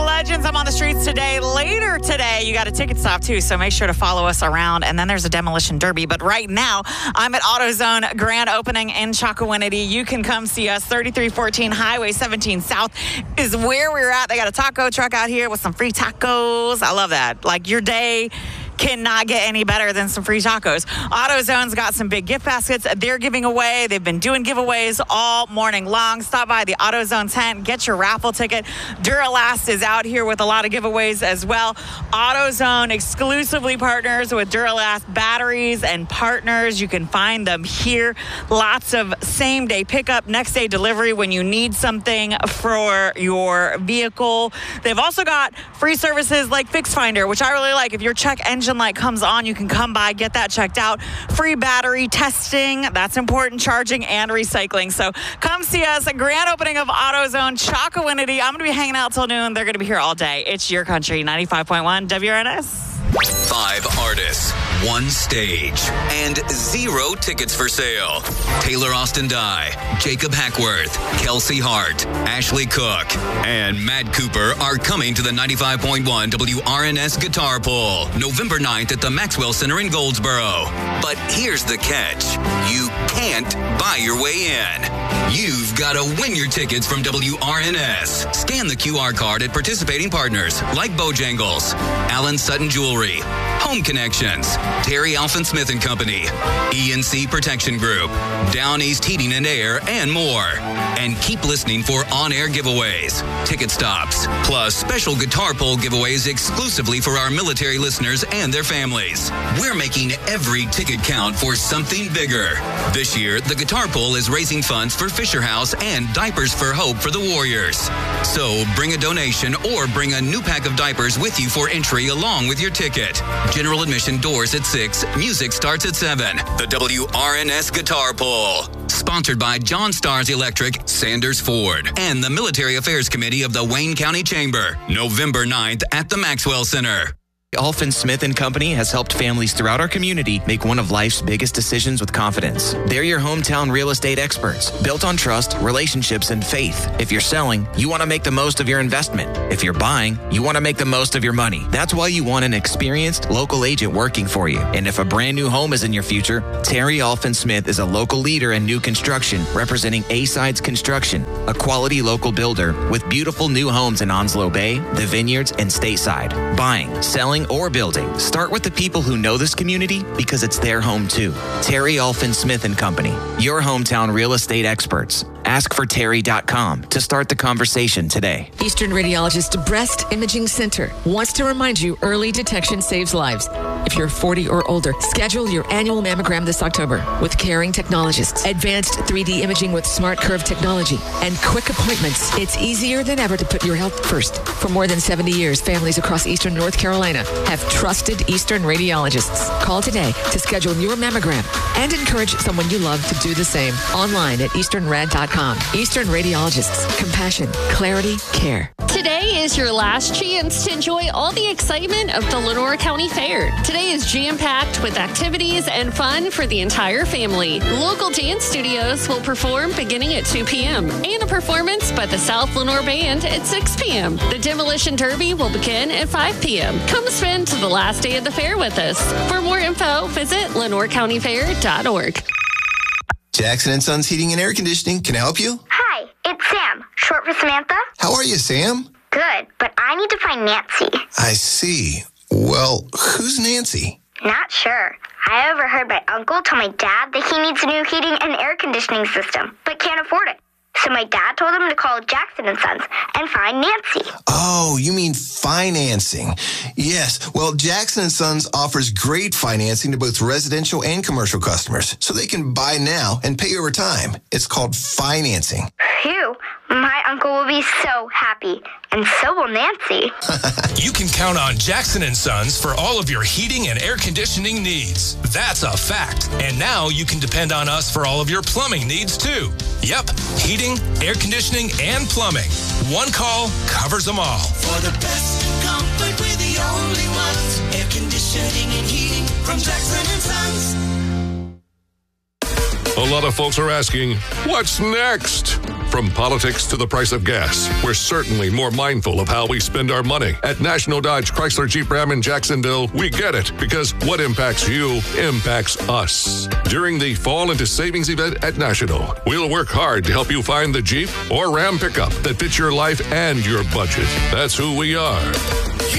Legends. I'm on the streets today. Later today, you got a ticket stop too, so make sure to follow us around. And then there's a demolition derby. But right now, I'm at AutoZone grand opening in Chocowinity. You can come see us. 3314 Highway 17 South is where we're at. They got a taco truck out here with some free tacos. I love that. Like, your day cannot get any better than some free tacos. AutoZone's got some big gift baskets they're giving away. They've been doing giveaways all morning long. Stop by the AutoZone tent, get your raffle ticket. Duralast is out here with a lot of giveaways as well. AutoZone exclusively partners with Duralast batteries and partners. You can find them here. Lots of same-day pickup, next-day delivery when you need something for your vehicle. They've also got free services like Fix Finder, which I really like. If your check engine light comes on, you can come by, get that checked out. Free battery testing, that's important, charging and recycling. So come see us, a grand opening of AutoZone, Chocowinity. I'm going to be hanging out till noon. They're going to be here all day. It's your country, 95.1 WRNS. 5 artists, 1 stage, and 0 tickets for sale. Taylor Austin Dye, Jacob Hackworth, Kelsey Hart, Ashley Cook, and Matt Cooper are coming to the 95.1 WRNS Guitar Pull, November 9th at the Maxwell Center in Goldsboro. But here's the catch. You can't buy your way in. You've got to win your tickets from WRNS. Scan the QR card at participating partners like Bojangles, Allen Sutton Jewelry, Home Connections, Terry Alphen Smith & Company, ENC Protection Group, Down East Heating and Air, and more. And keep listening for on-air giveaways, ticket stops, plus special Guitar Pull giveaways exclusively for our military listeners and their families. We're making every ticket count for something bigger. This year, the Guitar Pull is raising funds for Fisher House and Diapers for Hope for the Warriors. So bring a donation or bring a new pack of diapers with you for entry along with your ticket. General admission doors at 6. Music starts at 7. The WRNS Guitar Pull. Sponsored by John Stars Electric, Sanders Ford, and the Military Affairs Committee of the Wayne County Chamber. November 9th at the Maxwell Center. Alphen Smith & Company has helped families throughout our community make one of life's biggest decisions with confidence. They're your hometown real estate experts, built on trust, relationships, and faith. If you're selling, you want to make the most of your investment. If you're buying, you want to make the most of your money. That's why you want an experienced local agent working for you. And if a brand new home is in your future, Terry Alphen Smith is a local leader in new construction, representing A-Sides Construction, a quality local builder with beautiful new homes in Onslow Bay, the Vineyards, and Stateside. Buying, selling, or building. Start with the people who know this community because it's their home too. Terry Alphen Smith & Company, your hometown real estate experts. Ask for Terry.com to start the conversation today. Eastern Radiologist Breast Imaging Center wants to remind you early detection saves lives. If you're 40 or older, schedule your annual mammogram this October with caring technologists, advanced 3D imaging with smart curve technology, and quick appointments. It's easier than ever to put your health first. For more than 70 years, families across Eastern North Carolina have trusted Eastern Radiologists. Call today to schedule your mammogram and encourage someone you love to do the same. Online at easternrad.com. Eastern Radiologists. Compassion, clarity, care. Today is your last chance to enjoy all the excitement of the Lenoir County Fair. Today is jam-packed with activities and fun for the entire family. Local dance studios will perform beginning at 2 p.m. and a performance by the South Lenoir Band at 6 p.m. The Demolition Derby will begin at 5 p.m. Come spend the last day of the fair with us. For more info, visit LenoirCountyFair.org. Jackson & Sons Heating and Air Conditioning. Can I help you? Hi, it's Sam, short for Samantha. How are you, Sam? Good, but I need to find Nancy. I see. Well, who's Nancy? Not sure. I overheard my uncle tell my dad that he needs a new heating and air conditioning system, but can't afford it. So my dad told him to call Jackson & Sons and find Nancy. Oh, you mean financing. Yes. Well, Jackson & Sons offers great financing to both residential and commercial customers, so they can buy now and pay over time. It's called financing. Phew. My uncle will be so happy, and so will Nancy. You can count on Jackson & Sons for all of your heating and air conditioning needs. That's a fact. And now you can depend on us for all of your plumbing needs, too. Yep, heating, air conditioning, and plumbing. One call covers them all. For the best comfort, we're the only ones. Air conditioning and heating from Jackson & Sons. A lot of folks are asking, what's next? From politics to the price of gas, we're certainly more mindful of how we spend our money. At National Dodge Chrysler Jeep Ram in Jacksonville, we get it, because what impacts you impacts us. During the Fall into Savings event at National, we'll work hard to help you find the Jeep or Ram pickup that fits your life and your budget. That's who we are.